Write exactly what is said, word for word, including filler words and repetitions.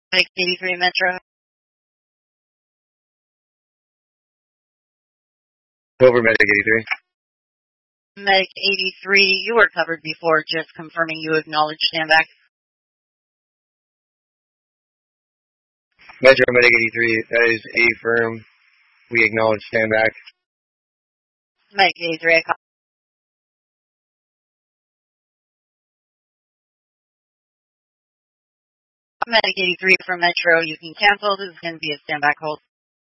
Medic eighty-three Metro. Over Medic eighty-three. Medic eighty-three, you were covered before, just confirming you acknowledge standback. Metro Medic eighty-three, that is a firm. We acknowledge standback. Medic eighty-three, I call. Medic eighty-three from Metro, you can cancel. This is going to be a standback hold.